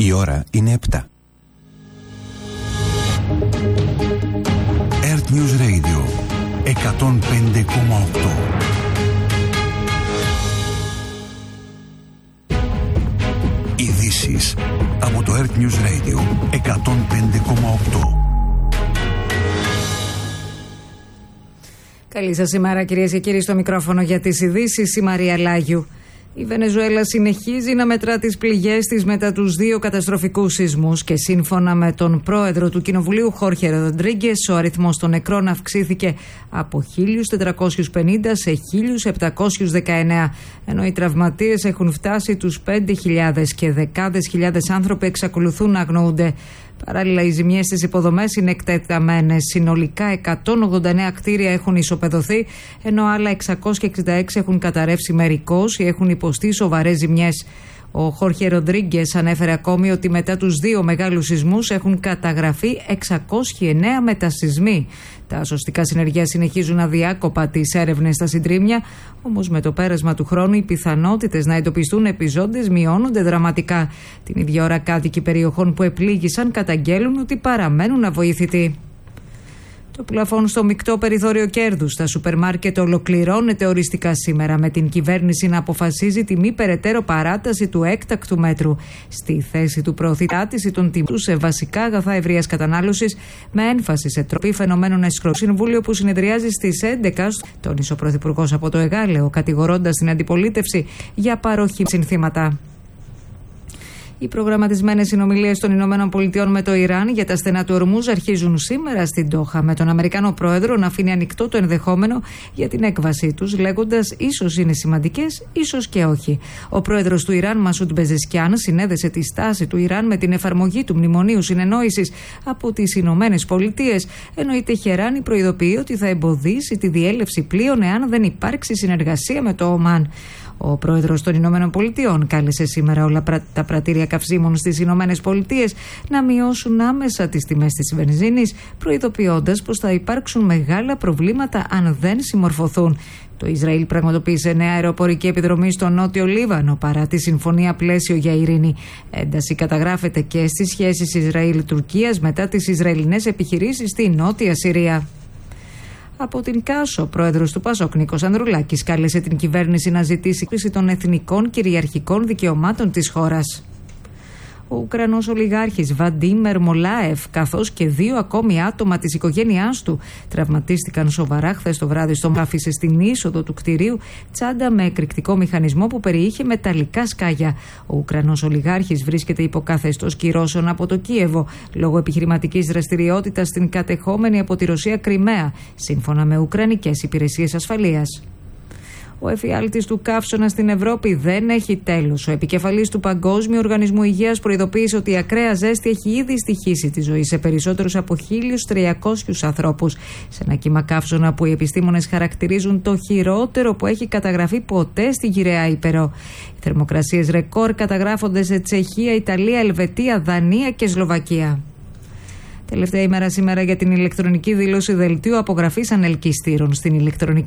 Η ώρα είναι 7. Earth News Radio 105,8. Ειδήσεις από το Earth News Radio 105,8. Καλή σας ημέρα, κυρίες και κύριοι, στο μικρόφωνο για τις ειδήσεις η Μαρία Λάγιου. Η Βενεζουέλα συνεχίζει να μετρά τις πληγές της μετά τους 2 καταστροφικούς σεισμούς και σύμφωνα με τον πρόεδρο του Κοινοβουλίου Χόρχε Ροντρίγκες, ο αριθμός των νεκρών αυξήθηκε από 1.450 σε 1.719, ενώ οι τραυματίες έχουν φτάσει τους 5.000 και δεκάδες χιλιάδες άνθρωποι εξακολουθούν να αγνοούνται. Παράλληλα, οι ζημιές στις υποδομές είναι εκτεταμένες. Συνολικά 189 κτίρια έχουν ισοπεδωθεί, ενώ άλλα 666 έχουν καταρρεύσει μερικώς ή έχουν υποστεί σοβαρές ζημιές. Ο Χόρχε Ροντρίγκες ανέφερε ακόμη ότι μετά τους 2 μεγάλους σεισμούς έχουν καταγραφεί 609 μετασεισμοί. Τα σωστικά συνεργεία συνεχίζουν αδιάκοπα τις έρευνες στα συντρίμμια, όμως με το πέρασμα του χρόνου οι πιθανότητες να εντοπιστούν επιζώντες μειώνονται δραματικά. Την ίδια ώρα, κάτοικοι περιοχών που επλήγησαν καταγγέλουν ότι παραμένουν αβοήθητοι. Το πλαφόν στο μεικτό περιθώριο κέρδους στα σούπερ μάρκετ ολοκληρώνεται οριστικά σήμερα, με την κυβέρνηση να αποφασίζει τη μη περαιτέρω παράταση του έκτακτου μέτρου. Στη θέση του προωθητάτηση των τιμών σε βασικά αγαθά ευρείας κατανάλωσης, με έμφαση σε τροπή φαινομένων εσχρό. Συμβούλιο που συνεδριάζει στις 11, τόνισε ο Πρωθυπουργός από το Εγάλεο, κατηγορώντας την αντιπολίτευση για παροχή συνθήματα. Οι προγραμματισμένες συνομιλίες των ΗΠΑ με το Ιράν για τα στενά του Ορμούζ αρχίζουν σήμερα στην Ντόχα, με τον Αμερικανό πρόεδρο να αφήνει ανοιχτό το ενδεχόμενο για την έκβασή τους, λέγοντας ίσως είναι σημαντικές, ίσως και όχι. Ο πρόεδρος του Ιράν, Μασούντ Πεζεσκιάν, συνέδεσε τη στάση του Ιράν με την εφαρμογή του Μνημονίου Συνεννόησης από τις Ηνωμένες Πολιτείες, ενώ η Τεχεράνη προειδοποιεί ότι θα εμποδίσει τη διέλευση πλοίων εάν δεν υπάρξει συνεργασία με το Ομάν. Ο πρόεδρος των Ηνωμένων Πολιτειών κάλεσε σήμερα όλα τα πρατήρια καυσίμων στις Ηνωμένες Πολιτείες να μειώσουν άμεσα τις τιμές της βενζίνης, προειδοποιώντας πως θα υπάρξουν μεγάλα προβλήματα αν δεν συμμορφωθούν. Το Ισραήλ πραγματοποίησε νέα αεροπορική επιδρομή στο Νότιο Λίβανο παρά τη συμφωνία πλαίσιο για ειρήνη. Ένταση καταγράφεται και στις σχέσεις Ισραήλ-Τουρκίας μετά τις Ισραηλινές επιχειρήσεις στη Νότια Συρία. Από την Κάσο, ο πρόεδρος του Πασόκ, Νίκος Ανδρουλάκης, κάλεσε την κυβέρνηση να ζητήσει κρίση των εθνικών κυριαρχικών δικαιωμάτων της χώρας. Ο Ουκρανός ολιγάρχης Βαντίμ Μερμολάεφ, καθώς και 2 ακόμη άτομα της οικογένειάς του, τραυματίστηκαν σοβαρά χθες το βράδυ στο άφησε στην είσοδο του κτηρίου τσάντα με εκρηκτικό μηχανισμό που περιείχε μεταλλικά σκάγια. Ο Ουκρανός ολιγάρχης βρίσκεται υπό καθεστώς κυρώσεων από το Κίεβο λόγω επιχειρηματικής δραστηριότητας στην κατεχόμενη από τη Ρωσία Κριμαία, σύμφωνα με ουκρανικές υπηρεσίες ασφαλείας. Ο εφιάλτης του καύσωνα στην Ευρώπη δεν έχει τέλος. Ο επικεφαλής του Παγκόσμιου Οργανισμού Υγείας προειδοποίησε ότι η ακραία ζέστη έχει ήδη στοιχήσει τη ζωή σε περισσότερους από 1.300 ανθρώπους. Σε ένα κύμα καύσωνα που οι επιστήμονες χαρακτηρίζουν το χειρότερο που έχει καταγραφεί ποτέ στη γυραιά Ήπειρο. Οι θερμοκρασίες ρεκόρ καταγράφονται σε Τσεχία, Ιταλία, Ελβετία, Δανία και Σλοβακία. Τελευταία ημέρα σήμερα για την ηλεκτρονική δήλωση δελτίου απογραφής ανελκυστήρων στην ηλεκτρονική